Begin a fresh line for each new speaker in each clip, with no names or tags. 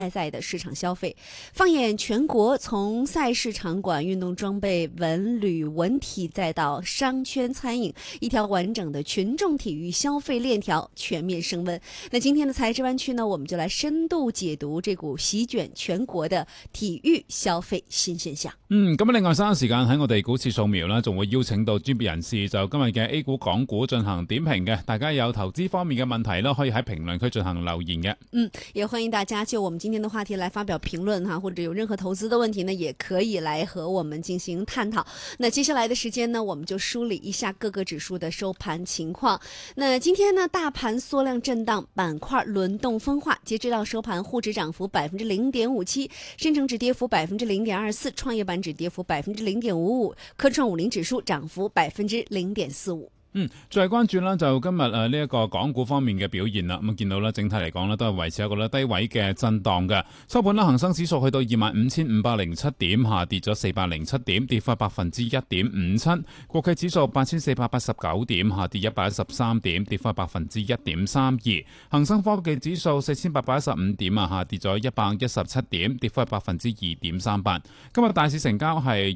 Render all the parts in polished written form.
在的市场消费。放眼全国，从赛事场馆、运动装备、文旅、文体，再到商圈餐饮，一条完整的群众体育消费链条全面升温。那今天的财智湾区呢，我们就来深度解讀這股席捲全國的體育消費新現象。
咁另外稍後時間喺我哋股市掃描啦，仲會邀請到專業人士就今日嘅 A 股港股進行點評嘅。大家有投資方面嘅問題啦，可以喺評論區進行留言嘅。
也歡迎大家就我們今天的話題來發表評論哈，或者有任何投資的問題呢，也可以來和我們進行探討。那接下來的時間呢，我們就梳理一下各個指數的收盤情況。那今天呢，大盤縮量震盪，板塊輪動分化，截至到收盤，滬指漲幅0.57%，深成指跌幅0.24%，創業板指跌幅0.55%，科創50指數漲幅0.45%。
再關注啦，就今日呢一個港股方面嘅表現啦。咁見到咧，整體嚟講咧都係維持一個咧低位嘅震盪嘅。收盤啦，恒生指數去到25,507點，下跌咗407點，跌幅1.57%。國企指數8,489點，下跌113點，跌幅1.32%。恒生科技指數4,815點啊，下跌咗117點，跌幅2.38%。今日大市成交係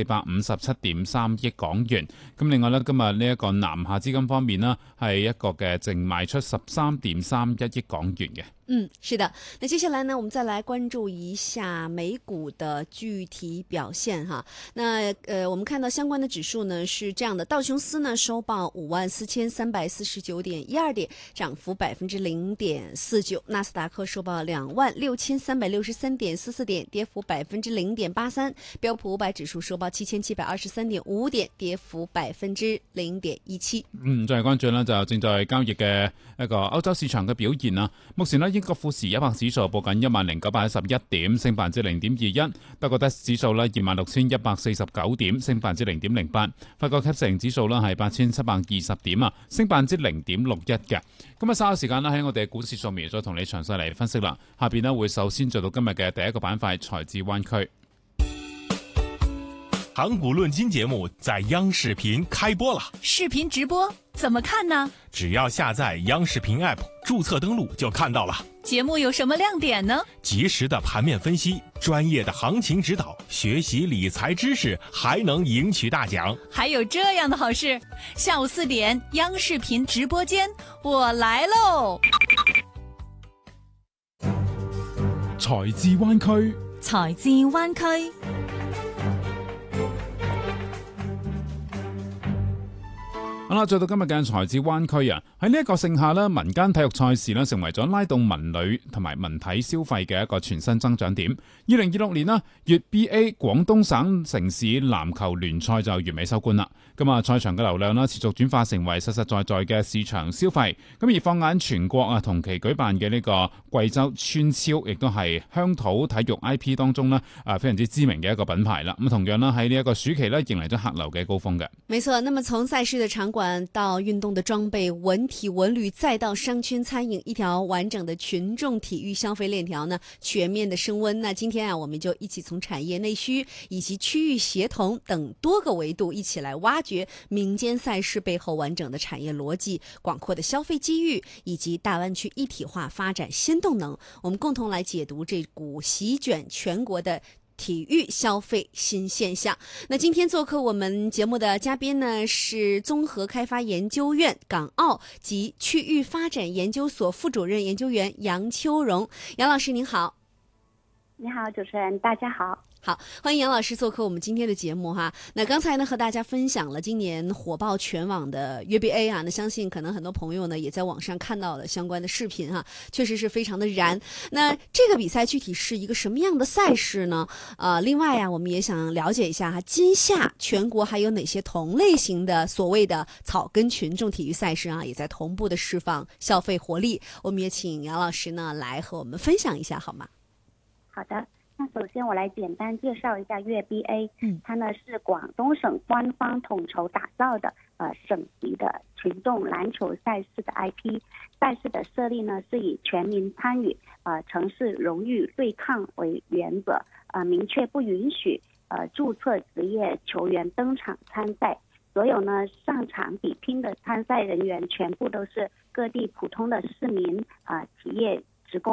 2,457.3億港元。咁另外咧，今日呢一個南下資金方面呢，係一個嘅淨賣出13.31億港元嘅。
是的。那接下來呢，我們再來關注一下美股的具體表現哈。那我們看到相關的指數呢是這樣的，道瓊斯呢收報54,349.12點，漲幅0.49%；納斯達克收報26,363.44點，跌幅0.83%；標普500指數收報7,723.55點，跌幅0.17%。
再嚟關注呢，就正在交易嘅一個歐洲市場嘅表現啦。目前呢，英國富時100指數報緊10,911點，升0.21%；德國 DAX 指數呢26,149點，升0.08%；法國 CAC 指數呢係8,720點啊，升0.61%嘅。咁稍後時間呢，喺我哋嘅股市掃描再同你詳細嚟分析啦。下邊呢會首先做到今日嘅第一個板塊財智灣區。
港股論金節目在央視頻開播了，
視頻直播怎麼看呢？
只要下載央視頻 App， 註冊登錄就看到了。
節目有什麼亮點呢？
及時的盤面分析，專業的行情指導，學習理財知識，還能贏取大獎。
還有這樣的好事，下午4點央視頻直播間，我來嘍！
財智灣區，
財智灣區。
好啦，再到今日嘅財智灣區啊，喺呢一個盛夏咧，民間體育賽事咧成為咗拉動文旅同埋文體消費嘅一個全新增長點。2026年啦，粵 BA 廣東省城市籃球聯賽就完美收官啦。咁啊，賽場嘅流量啦持續轉化成為實實在在嘅市場消費。咁而放眼全國啊，同期舉辦嘅呢個貴州村超，亦都係鄉土體育 IP 當中呢非常之知名嘅一個品牌啦。咁同樣啦，喺呢一個暑期咧迎嚟咗客流嘅高峰嘅。
沒錯，那麼從賽事的場館到運動的裝備、文體文旅，再到商圈餐飲，一條完整的群眾體育消費鏈條呢全面的升溫。那今天啊，我們就一起從產業內需以及區域協同等多個維度一起來挖掘民間賽事背後完整的產業邏輯、廣闊的消費機遇以及大灣區一體化發展先動能。我們共同來解讀這股席捲全國的體育消費新現象。那今天做客我們節目的嘉賓呢，是綜合開發研究院港澳及區域發展研究所副主任研究員楊秋榮。楊老師您好。
你好，主持人，大家好。
好，歡迎楊老師做客我們今天的節目哈。那剛才呢和大家分享了今年火爆全網的粵 BA 啊，那相信可能很多朋友呢也在網上看到了相關的視頻哈，確實是非常的燃。那這個比賽具體是一個什麼樣的賽事呢？另外啊，我們也想了解一下哈，今夏全國還有哪些同類型的所謂的草根群眾體育賽事啊，也在同步的釋放消費活力。我們也請楊老師呢來和我們分享一下好嗎？
好的。那首先我來簡單介紹一下粵 BA，它呢是廣東省官方統籌打造的省級的群眾籃球賽事的 IP。賽事的設立呢是以全民參與、城市榮譽對抗為原則，明確不允許註冊職業球員登場參賽。所有呢上場比拼的參賽人員全部都是各地普通的市民、企業職工。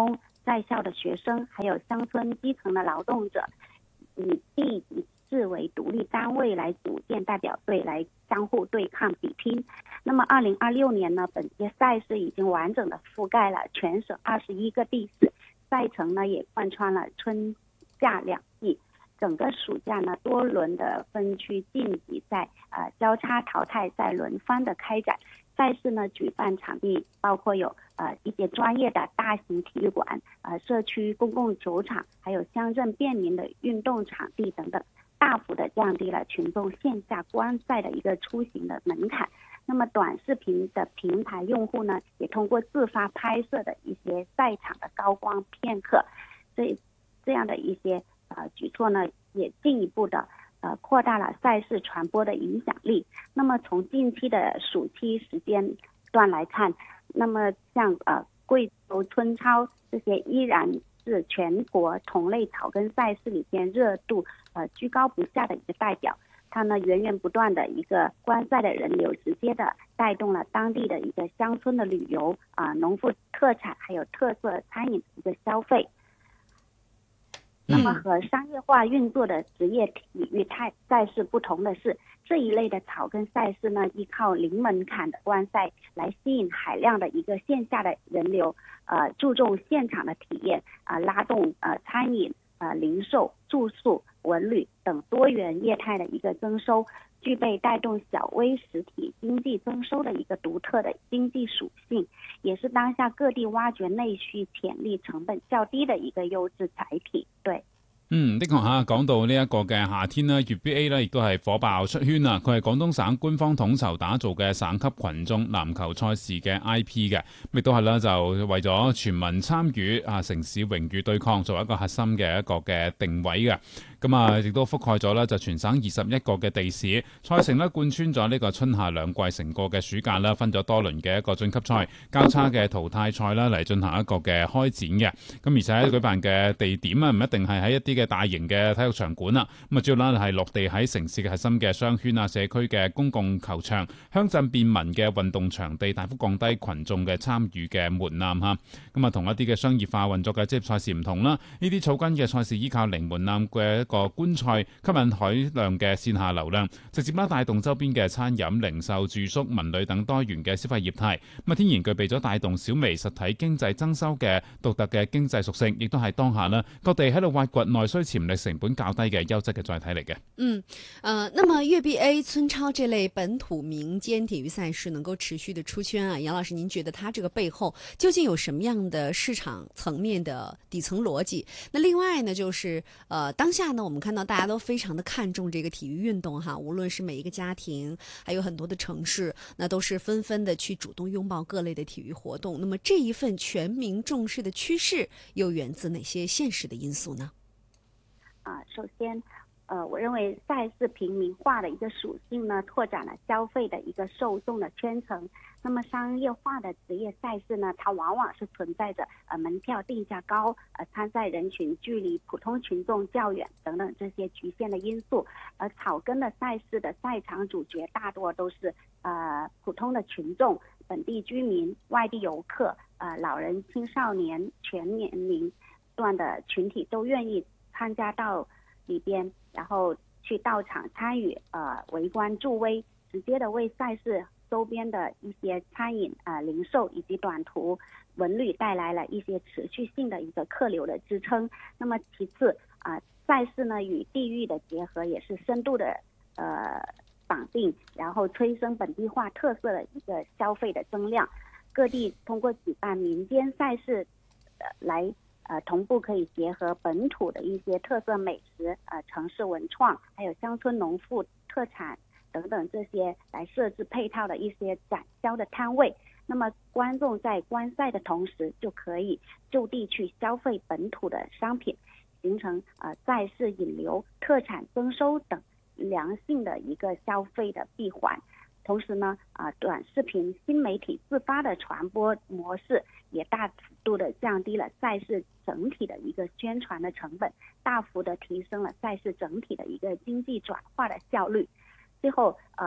在校的学生，还有乡村基层的劳动者，以地市为独立单位来组建代表队，来相互对抗比拼。那么2026年呢，本届赛事已经完整的覆盖了全省21个地市，赛程呢也贯穿了春夏两季。整个暑假呢，多轮的分区晋级赛，交叉淘汰赛轮番的开展。赛事呢，举办场地包括有一些专业的大型体育馆、社区公共球场，还有乡镇便民的运动场地等等，大幅的降低了群众线下观赛的一个出行的门槛。那么短视频的平台用户呢，也通过自发拍摄的一些赛场的高光片刻，这样的一些举措呢，也进一步的扩大了赛事传播的影响力。那么从近期的暑期时间段来看，那么像贵州村超这些依然是全国同类草根赛事里边热度居高不下的一个代表。它呢源源不断的一个观赛的人流，直接的带动了当地的一个乡村的旅游农副特产还有特色餐饮的一个消费。那么和商业化运作的职业体育赛事不同的是，这一类的草根赛事呢，依靠零门槛的观赛来吸引海量的一个线下的人流，注重现场的体验，拉动餐饮、零售、住宿、文旅等多元业态的一个增收，具备带动小微实体经济增收的一个独特的经济属性，也是当下各地挖掘內需潛力成本較低的一個優質載體。對。
的確嚇，講到呢一個嘅夏天啦，粵 BA 咧亦都係火爆出圈啦。佢係廣東省官方統籌打造嘅省級群眾籃球賽事嘅 IP 嘅，亦都係啦，就為咗全民參與城市榮譽對抗作為一個核心嘅一個嘅定位嘅。咁亦都覆蓋咗啦，就全省21個嘅地市，賽程咧貫穿咗呢個春夏兩季成個嘅暑假啦，分咗多輪嘅一個晉級賽、交叉嘅淘汰賽啦嚟進行一個嘅開展嘅。咁而且舉辦嘅地點唔一定係喺一啲嘅大型嘅體育場館啦，咁主要啦係落地喺城市嘅核心嘅商圈社區嘅公共球場、鄉鎮便民嘅運動場地，大幅降低群眾嘅參與嘅門檻嚇。咁同一啲嘅商業化運作嘅職業賽事唔同啦，呢啲草根嘅賽事依靠零門檻嘅一個觀賽，吸引海量嘅線下流量，直接帶動周邊嘅餐飲、零售、住宿、文旅等多元嘅消費業態。天然具備咗帶動小微實體經濟增收嘅獨特嘅經濟屬性，亦都係當下啦各地喺度挖掘內需潛力成本較低嘅優質嘅載體嚟嘅。
那麼粵 BA 村超這類本土民間體育賽事能夠持續的出圈楊老師，您覺得它這個背後究竟有什麼樣的市場層面的底層邏輯？那另外呢，就是當下呢，我們看到大家都非常的看重這個體育運動哈，無論是每一個家庭，還有很多的城市，那都是紛紛的去主動擁抱各類的體育活動。那麼這一份全民重視的趨勢又源自哪些現實的因素呢？
首先我認為賽事平民化的一個屬性呢，拓展了消費的一個受眾的圈層。那麼商業化的職業賽事呢，它往往是存在着門票定價高、參賽人群距離普通群眾較遠等等這些局限的因素。而草根的賽事的賽場主角大多都是普通的群眾、本地居民、外地遊客、老人、青少年、全年齡段的群體都願意參加到裏邊，然後去到場參與圍觀助威，直接的為賽事周邊的一些餐飲零售以及短途文旅帶來了一些持續性的一個客流的支撐。那麼其次賽事呢與地域的結合也是深度的綁定，然後催生本地化特色的一個消費的增量。各地通過舉辦民間賽事來同步可以結合本土的一些特色美食、城市文創，還有鄉村農副特產等等這些來設置配套的一些展銷的攤位。那麼觀眾在觀賽的同時，就可以就地去消費本土的商品，形成賽事引流、特產增收等良性的一個消費的閉環。同時呢，短視頻新媒體自發的傳播模式也大幅度的降低了賽事整體的一個宣傳的成本，大幅的提升了賽事整體的一個經濟轉化的效率。最後，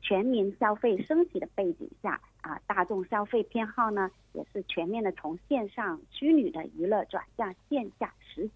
全民消费升级的背景下大众消费偏好呢也是全面的从线上虚拟的娱乐转向线下实